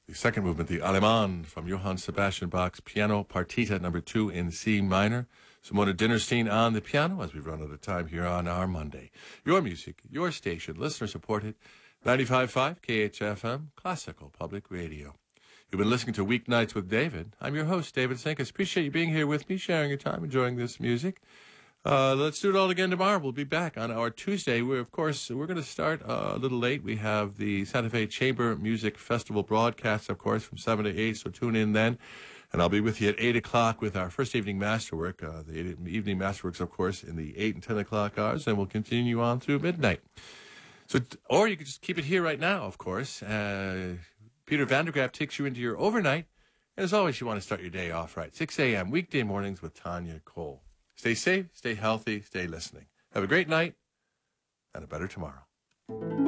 The second movement, the Allemande from Johann Sebastian Bach's Piano Partita No. 2 in C minor. Simona Dinnerstein on the piano as we run out of time here on our Monday. Your music, your station, listener supported, 95.5 KHFM, Classical Public Radio. You've been listening to Weeknights with David. I'm your host, David Sinkus. Appreciate you being here with me, sharing your time, enjoying this music. Let's do it all again tomorrow. We'll be back on our Tuesday. We're going to start a little late. We have the Santa Fe Chamber Music Festival broadcast, of course, from 7 to 8, so tune in then. And I'll be with you at 8 o'clock with our first evening masterwork. The evening masterworks, of course, in the 8 and 10 o'clock hours, and we'll continue on through midnight. Or you can just keep it here right now, of course. Peter Vandergraaf takes you into your overnight. And as always, you want to start your day off right. 6 a.m. weekday mornings with Tanya Cole. Stay safe, stay healthy, stay listening. Have a great night and a better tomorrow.